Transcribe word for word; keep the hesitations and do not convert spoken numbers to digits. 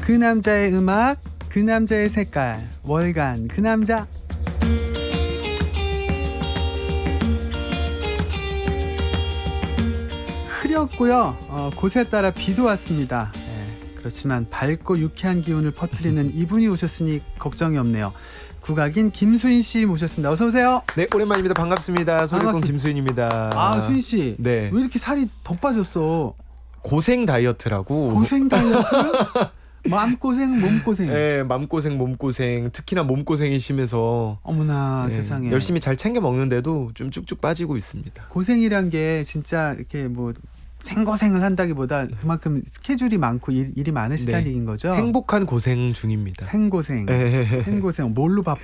그 남자의 음악, 그 남자의 색깔, 월간 그 남자. 흐렸고요. 어, 곳에 따라 비도 왔습니다. 네, 그렇지만 밝고 유쾌한 기운을 퍼뜨리는 이분이 오셨으니 걱정이 없네요. 국악인 김수인 씨 모셨습니다. 어서 오세요. 네, 오랜만입니다. 반갑습니다. 소리꾼 반갑습니다. 김수인입니다. 아, 수인 씨. 네. 왜 이렇게 살이 더 빠졌어? 고생 다이어트라고. 고생 다이어트? 마음고생, 몸고생. 네, 맘고생, 몸고생. 특히나 몸고생이 심해서. 어머나, 네, 세상에. 열심히 잘 챙겨 먹는데도 좀 쭉쭉 빠지고 있습니다. 고생이란 게 진짜 이렇게 뭐 생고생을 한다기보다 그만큼 스케줄이 많고 일, 일이 많으시다는 네. 얘기인 거죠? 행복한 고생 중입니다. 행고생. 네. 행고생. 뭘로